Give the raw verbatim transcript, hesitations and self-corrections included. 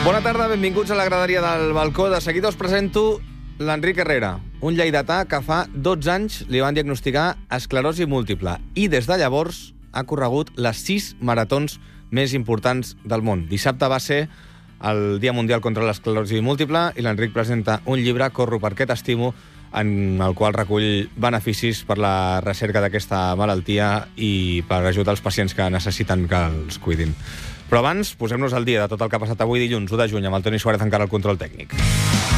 Bona tarda, benvinguts a la graderia del balcó. De seguida us presento l'Enric Herrera, un lleidatà que fa dotze anys li van diagnosticar esclerosi múltiple i des de llavors ha corregut les sis maratons més importants del món. Dissabte va ser el Dia Mundial contra l'Esclerosi Múltiple i l'Enric presenta un llibre, Corro perquè t'estimo, en el qual recull beneficis per la recerca d'aquesta malaltia i per ajudar els pacients que necessiten que els cuidin. Però abans, posem-nos al dia de tot el que ha passat avui dilluns, u de juny, amb el Toni Suárez encara al control tècnic.